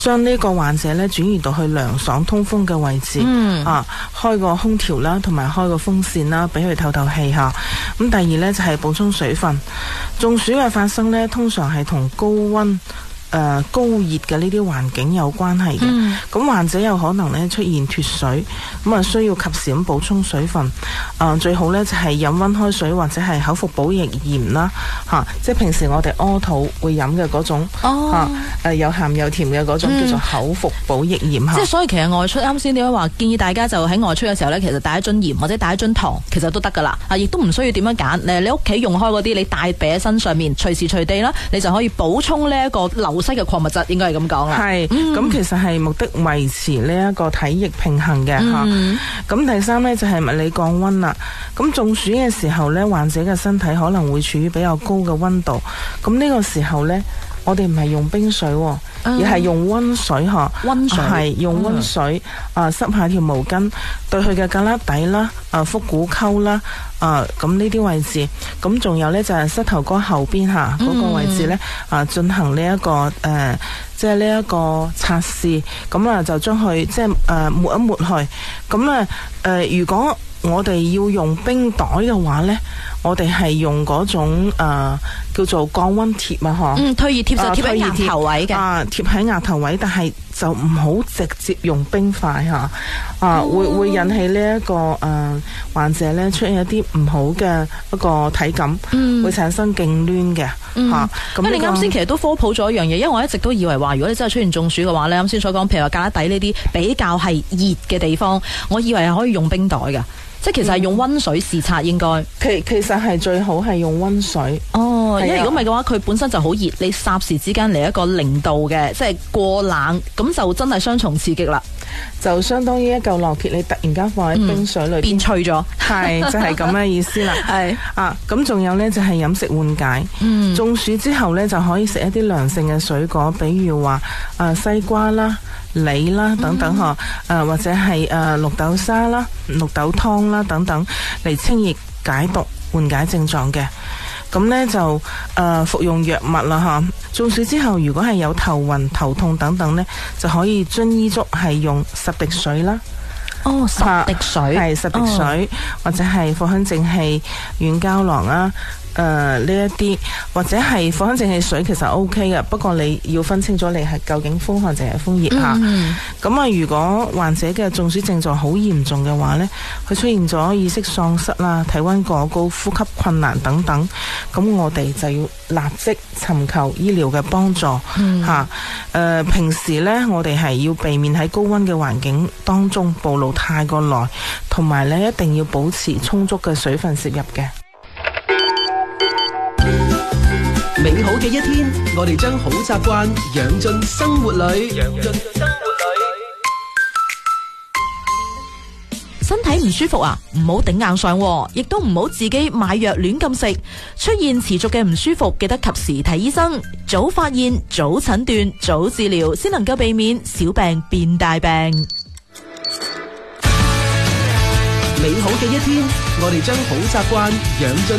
將呢個患者咧轉移到去涼爽通風嘅位置，開個空調啦，同埋開個風扇啦，俾佢透透氣吓。咁第二呢，就係補充水分。中暑嘅發生呢，通常係同高溫高熱嘅呢啲環境有關係嘅，咁患者有可能咧出現脫水，咁啊需要及時咁補充水分，最好咧就係飲溫開水或者係口服補液鹽啦，即係平時我哋屙肚會飲嘅嗰種，有鹹有甜嘅嗰種叫做口服補液鹽。 即係所以其實外出啱先點樣話建議大家就喺外出嘅時候咧，其實帶一樽鹽或者帶一樽糖，其實都得噶啦，亦都唔需要點樣揀，你屋企用開嗰啲，你帶喺身上面，隨時隨地啦，你就可以補充呢一個流失嘅礦物質，應該係咁講啦。係，咁其實係目的維持呢一個體液平衡嘅吓。咁第三呢，就係物理降溫啦。咁中暑嘅時候呢，患者嘅身體可能會處於比較高嘅溫度。咁呢個時候呢，我哋唔係用冰水，而係用溫水吓。溫水係用溫水，濕下條毛巾，對佢嘅胳肋底啦、腹股溝啦。咁呢啲位置，咁仲有呢，就係膝頭哥後邊嗰個位置呢，進行呢一個即係呢一個測試，咁就將佢即係抹一抹去。咁如果我哋要用冰袋嘅話呢，我哋係用嗰種叫做降溫貼退熱貼就貼喺額頭位嘅， 貼喺額頭位，但係就唔好直接用冰塊會引起呢一個患者呢出現一啲唔好嘅一個體感，會產生痙攣嘅咁你啱先其實都科普咗一樣嘢，因為我一直都以為話，如果你真係出現中暑嘅話呢，啱先所講，譬如話胳肋底呢啲比較係熱嘅地方，我以為係可以用冰袋㗎。即係其實係用溫水試擦應該， 其實係最好係用溫水。因為如果唔係嘅話，佢本身就好熱，你霎時之間嚟一個0度嘅，即係過冷，咁就真係雙重刺激啦。就相當於一嚿烙鐵，你突然間放喺冰水裏邊變脆咗， 係就係咁嘅意思啦。係咁仲有呢，就係飲食緩解。中暑之後呢，就可以食一啲涼性嘅水果，比如話西瓜啦、梨啦等等或者係綠豆沙啦、綠豆湯啦等等嚟清熱解毒、緩解症狀嘅。咁呢就服用藥物啦中暑之後，如果係有頭暈、頭痛等等呢，就可以遵醫囑係用10滴水啦。 10滴水係10滴水，或者係藿香正氣軟膠囊啊。呢一啲或者係藿香正氣水其實 OK 嘅，不過你要分清楚你係究竟風寒定係風熱吓。咁如果患者嘅中暑症狀好嚴重嘅話呢，佢出現咗意識喪失啦、體溫過高、呼吸困難等等，咁我哋就要立即尋求醫療嘅幫助吓。平時呢，我哋係要避免喺高溫嘅環境當中暴露太過耐，同埋呢一定要保持充足嘅水分攝入嘅。 美好嘅一天，我哋將好習慣養進生活裏。 身體唔舒服啊，唔好頂硬上，亦都唔好自己買藥亂咁食。出現持續嘅唔舒服，記得及時睇醫生，早發現、早診斷、早治療，先能夠避免小病變大病。 美好嘅一天，我哋將好習慣養進